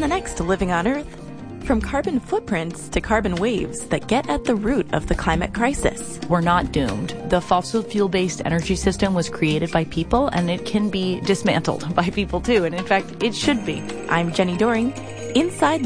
the next Living on Earth. From carbon footprints to carbon waves that get at the root of the climate crisis. We're not doomed. The fossil fuel-based energy system was created by people, and it can be dismantled by people too. And in fact, it should be. I'm Jenny Doring. Inside